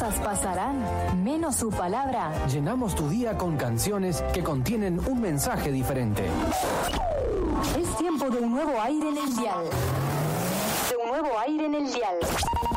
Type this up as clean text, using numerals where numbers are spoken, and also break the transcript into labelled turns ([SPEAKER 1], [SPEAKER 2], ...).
[SPEAKER 1] cosas pasarán, menos su palabra.
[SPEAKER 2] Llenamos tu día con canciones que contienen un mensaje diferente.
[SPEAKER 1] Es tiempo de un nuevo aire en el dial. De un nuevo aire en el dial.